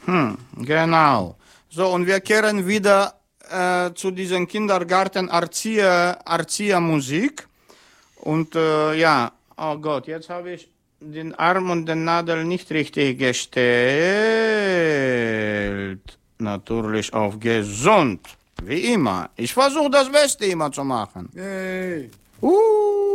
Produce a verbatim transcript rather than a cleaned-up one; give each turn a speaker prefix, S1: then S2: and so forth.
S1: Hm, genau. So, und wir kehren wieder äh, zu diesem Kindergarten Erzieher, Erziehermusik. Und äh, ja, oh Gott, jetzt habe ich den Arm und den Nadel nicht richtig gestellt. Natürlich auf gesund. Wie immer. Ich versuche das Beste immer zu machen.
S2: Hey.
S1: Uh.